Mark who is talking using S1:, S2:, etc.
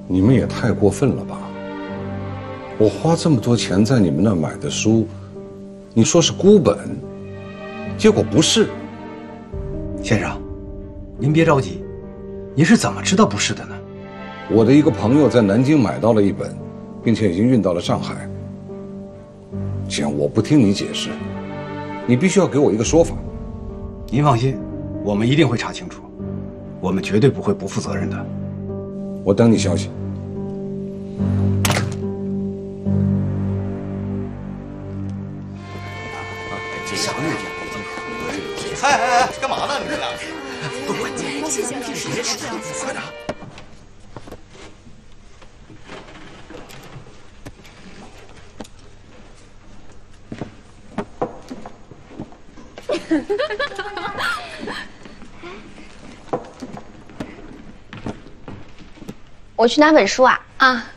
S1: 你们也太过分了吧！我花这么多钱在你们那儿买的书，你说是孤本，结果不是。
S2: 先生，您别着急，您是怎么知道不是的呢？
S1: 我的一个朋友在南京买到了一本，并且已经运到了上海。既然我不听你解释，你必须要给我一个说法。
S2: 您放心，我们一定会查清楚，我们绝对不会不负责任的。
S1: 我等你消息。
S3: 哎，干嘛呢你们俩？
S4: 谢谢，
S3: 快点。
S5: 我去拿本书啊。
S4: 啊。